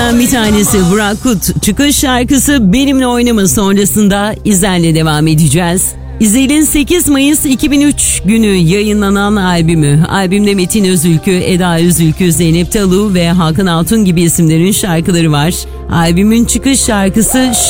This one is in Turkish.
şarkılarından bir tanesi Burak Kut. Çıkış şarkısı Benimle Oynama sonrasında İzel'le devam edeceğiz. İzel'in 8 Mayıs 2003 günü yayınlanan albümü. Albümde Metin Özülkü, Eda Özülkü, Zeynep Talu ve Hakan Altun gibi isimlerin şarkıları var. Albümün çıkış şarkısı